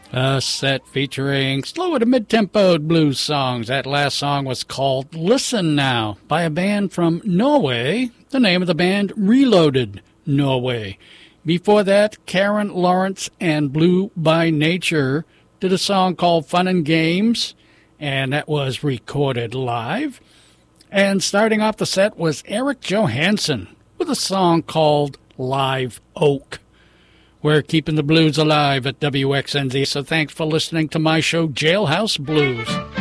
A set featuring slower to mid-tempoed blues songs. That last song was called Listen Now by a band from Norway. The name of the band, Reloaded Norway. Before that, Karen Lawrence and Blue by Nature did a song called Fun and Games, and that was recorded live. And starting off the set was Eric Johansson with a song called Live Oak. We're keeping the blues alive at WXNZ, so thanks for listening to my show, Jailhouse Blues.